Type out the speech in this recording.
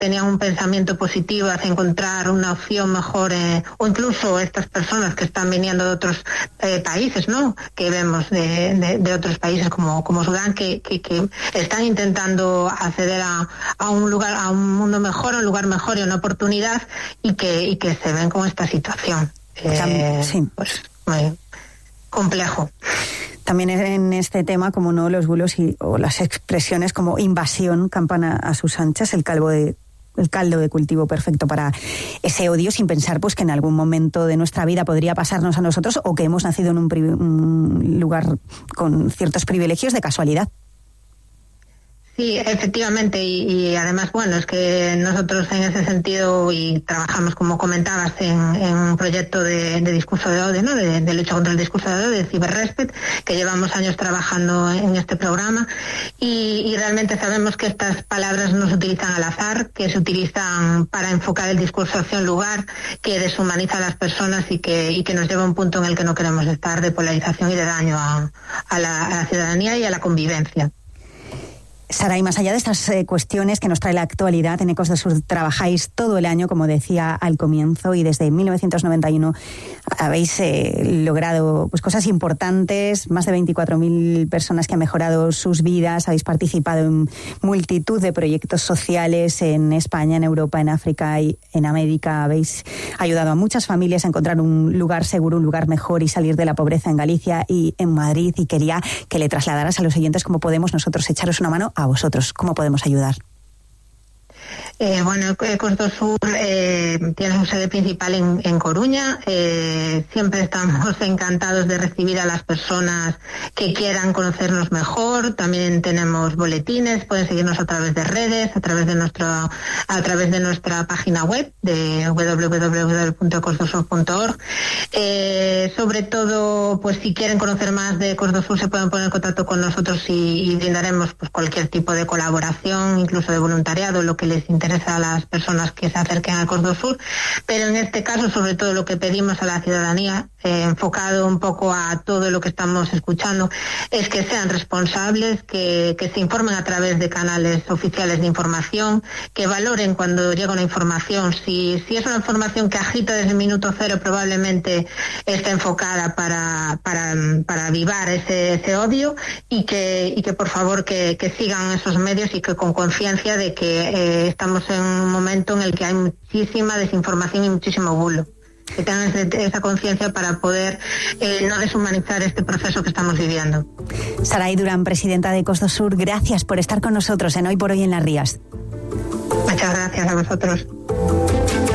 tenían un pensamiento positivo hacia encontrar una opción mejor, o incluso estas personas que están viniendo de otros países, ¿no? Que vemos de otros países como Sudán, que están intentando acceder a un lugar, a un mundo mejor, a un lugar mejor y una oportunidad, y que se ven con esta situación. Sí. Pues muy complejo. También en este tema, como no, los bulos o las expresiones como invasión campan a sus anchas, el caldo de cultivo perfecto para ese odio, sin pensar pues que en algún momento de nuestra vida podría pasarnos a nosotros, o que hemos nacido en un lugar con ciertos privilegios de casualidad. Sí, efectivamente, y además, bueno, es que nosotros en ese sentido y trabajamos, como comentabas, en un proyecto de discurso de odio, ¿no? De lucha contra el discurso de odio, de Cyberrespect, que llevamos años trabajando en este programa, y realmente sabemos que estas palabras no se utilizan al azar, que se utilizan para enfocar el discurso hacia un lugar que deshumaniza a las personas y que nos lleva a un punto en el que no queremos estar, de polarización y de daño a la ciudadanía y a la convivencia. Sara, y más allá de estas cuestiones que nos trae la actualidad, en Ecos del Sur trabajáis todo el año, como decía al comienzo, y desde 1991 habéis logrado pues cosas importantes, más de 24.000 personas que han mejorado sus vidas, habéis participado en multitud de proyectos sociales en España, en Europa, en África y en América. Habéis ayudado a muchas familias a encontrar un lugar seguro, un lugar mejor, y salir de la pobreza en Galicia y en Madrid, y quería que le trasladaras a los oyentes cómo podemos nosotros echaros una mano a vosotros, cómo podemos ayudar. Bueno, Ecos do Sur tiene su sede principal en Coruña. Siempre estamos encantados de recibir a las personas que quieran conocernos mejor. También tenemos boletines, pueden seguirnos a través de redes, a través de nuestra página web de www.ecosdosur.org. Sobre todo, pues si quieren conocer más de Ecos do Sur, se pueden poner en contacto con nosotros y brindaremos pues cualquier tipo de colaboración, incluso de voluntariado, lo que les interesa a las personas que se acerquen a Ecos do Sur. Pero en este caso, sobre todo, lo que pedimos a la ciudadanía, enfocado un poco a todo lo que estamos escuchando, es que sean responsables, que se informen a través de canales oficiales de información, que valoren cuando llega una información. Si es una información que agita desde el minuto cero, probablemente está enfocada para avivar ese odio, y que por favor que sigan esos medios, y que con conciencia de que estamos en un momento en el que hay muchísima desinformación y muchísimo bulo. Que tengan esa conciencia para poder no deshumanizar este proceso que estamos viviendo. Saray Durán, presidenta de Ecos do Sur, gracias por estar con nosotros en Hoy por Hoy en Las Rías. Muchas gracias a vosotros.